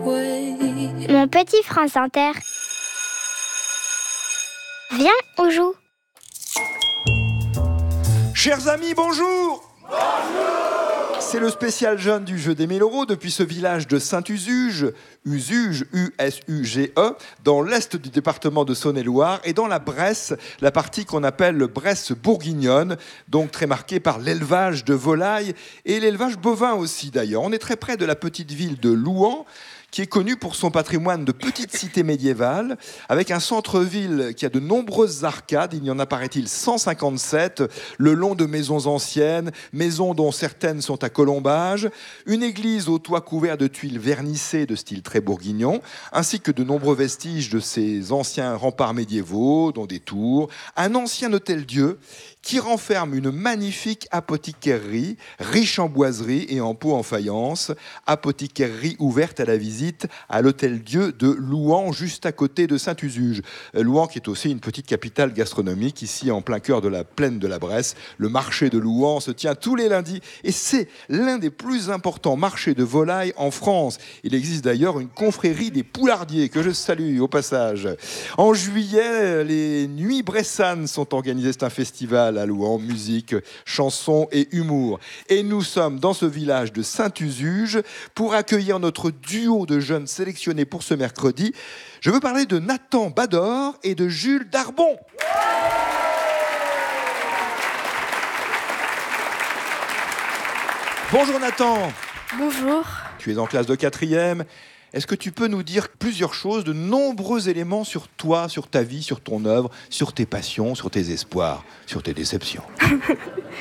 Mon petit France Inter. Viens, on joue. Chers amis, bonjour. C'est le spécial jeune du jeu des 1000 euros depuis ce village de Saint-Usuge, Usuge, U-S-U-G-E, dans l'est du département de Saône-et-Loire et dans la Bresse, la partie qu'on appelle Bresse bourguignonne, donc très marquée par l'élevage de volailles et l'élevage bovin aussi d'ailleurs. On est très près de la petite ville de Louhans, qui est connu pour son patrimoine de petites cités médiévales, avec un centre-ville qui a de nombreuses arcades. Il y en a, paraît-il, 157, le long de maisons anciennes, maisons dont certaines sont à colombage, une église au toit couvert de tuiles vernissées de style très bourguignon, ainsi que de nombreux vestiges de ces anciens remparts médiévaux, dont des tours, un ancien hôtel-dieu qui renferme une magnifique apothicaire-rie, riche en boiseries et en pots en faïence, apothicaire-rie ouverte à la visite à l'hôtel-dieu de Louhans, juste à côté de Saint-Usuge. Louhans qui est aussi une petite capitale gastronomique, ici en plein cœur de la plaine de la Bresse. Le marché de Louhans se tient tous les lundis et c'est l'un des plus importants marchés de volailles en France. Il existe d'ailleurs une confrérie des poulardiers que je salue au passage. En juillet, les Nuits bressanes sont organisées, c'est un festival à Louhans, musique, chansons et humour. Et nous sommes dans ce village de Saint-Usuge pour accueillir notre duo de jeunes sélectionnés pour ce mercredi. Je veux parler de Nathan Bador et de Jules Darbon. Bonjour Nathan. Bonjour. Tu es en classe de 4e. Est-ce que tu peux nous dire plusieurs choses, de nombreux éléments sur toi, sur ta vie, sur ton œuvre, sur tes passions, sur tes espoirs, sur tes déceptions?